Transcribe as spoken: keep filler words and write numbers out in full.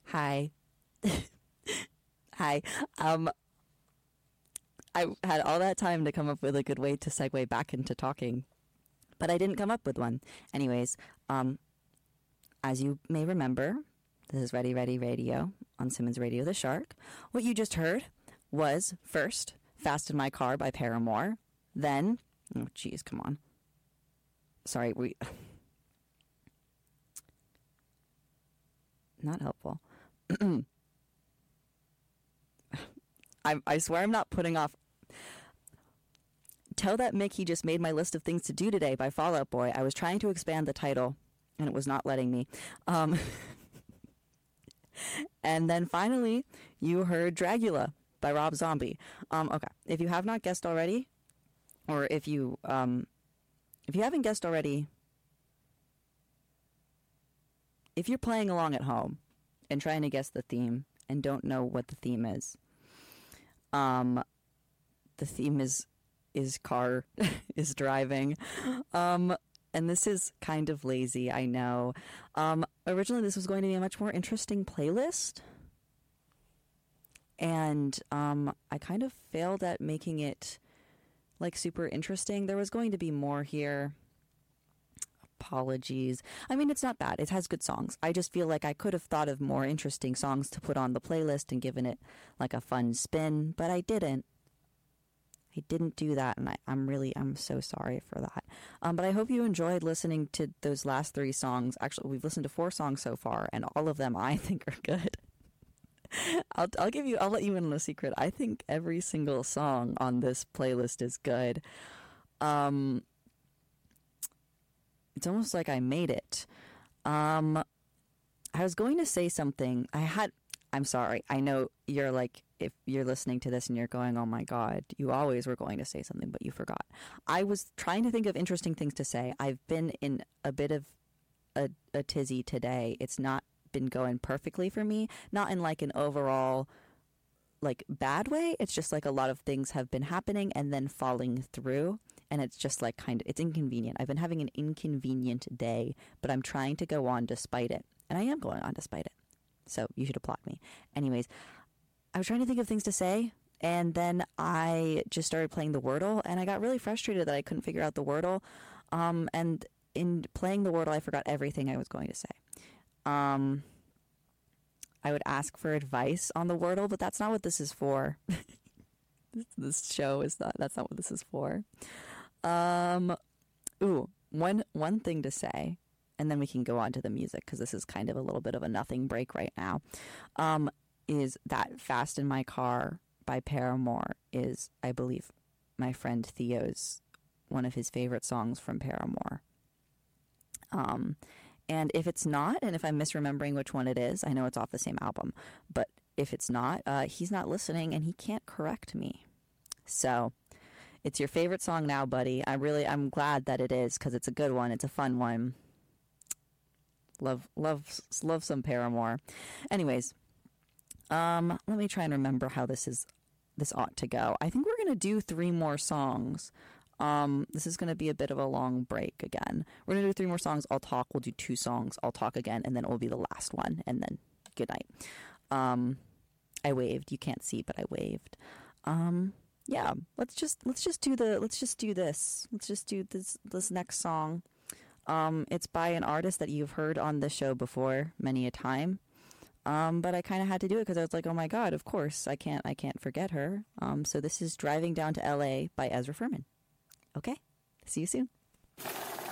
Hi. Hi. Um, I had all that time to come up with a good way to segue back into talking, but I didn't come up with one. Anyways, um, as you may remember, this is Ready Ready Radio on Simmons Radio the Shark. What you just heard was first Fast in My Car by Paramore. Then, oh geez, come on. Sorry, we... Not helpful. I, I swear I'm not putting off... Tell that Mick he just made my list of things to do today by Fall Out Boy. I was trying to expand the title, and it was not letting me. Um, and then finally, you heard Dragula by Rob Zombie. Um, okay, if you have not guessed already, or if you um, if you haven't guessed already, if you're playing along at home and trying to guess the theme and don't know what the theme is, um, the theme is is car, is driving. Um, and this is kind of lazy, I know. Um, originally, this was going to be a much more interesting playlist. And um, I kind of failed at making it, like, super interesting. There was going to be more here. Apologies. I mean, it's not bad. It has good songs. I just feel like I could have thought of more interesting songs to put on the playlist and given it, like, a fun spin, but I didn't. I didn't do that, and I, I'm really, I'm so sorry for that. Um, but I hope you enjoyed listening to those last three songs. Actually, we've listened to four songs so far, and all of them I think are good. I'll, I'll give you, I'll let you in on a secret. I think every single song on this playlist is good. Um, it's almost like I made it. Um, I was going to say something. I had, I'm sorry. I know you're like, if you're listening to this and you're going, oh my God, you always were going to say something, but you forgot. I was trying to think of interesting things to say. I've been in a bit of a, a tizzy today. It's not been going perfectly for me, not in like an overall like bad way. It's just like a lot of things have been happening and then falling through, and it's just like kind of, it's inconvenient. I've been having an inconvenient day, but I'm trying to go on despite it, and I am going on despite it. So you should applaud me. Anyways, I was trying to think of things to say, and then I just started playing the Wordle, and I got really frustrated that I couldn't figure out the Wordle. Um, and in playing the Wordle, I forgot everything I was going to say. Um, I would ask for advice on the Wordle, but that's not what this is for. This show is not, that's not what this is for. Um, ooh, one, one thing to say, and then we can go on to the music, because this is kind of a little bit of a nothing break right now. Um, is that Fast in My Car by Paramore is, I believe, my friend Theo's, one of his favorite songs from Paramore. Um, and if it's not, and if I'm misremembering which one it is, I know it's off the same album, but if it's not, uh, he's not listening and he can't correct me. So it's your favorite song now, buddy. I really, I'm glad that it is, because it's a good one. It's a fun one. Love, love, love some Paramore. Anyways, Um, let me try and remember how this is, this ought to go. I think we're going to do three more songs. Um, this is going to be a bit of a long break again. We're going to do three more songs. I'll talk. We'll do two songs. I'll talk again, and then it will be the last one, and then good night. Um, I waved. You can't see, but I waved. Um, yeah, let's just, let's just do the, let's just do this. Let's just do this, this next song. Um, it's by an artist that you've heard on the show before many a time. Um, but I kind of had to do it because I was like, oh my God, of course, I can't, I can't forget her. Um, so this is Driving Down to L A by Ezra Furman. Okay, see you soon.